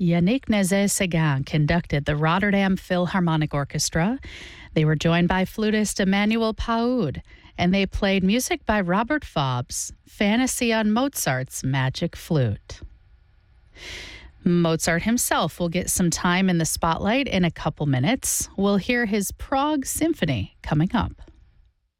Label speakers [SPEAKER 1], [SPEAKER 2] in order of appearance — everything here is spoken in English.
[SPEAKER 1] Yannick Nézet-Séguin conducted the Rotterdam Philharmonic Orchestra. They were joined by flutist Emmanuel Paoud, and they played music by Robert Fobbs, Fantasy on Mozart's Magic Flute. Mozart himself will get some time in the spotlight in a couple minutes. We'll hear his Prague Symphony coming up.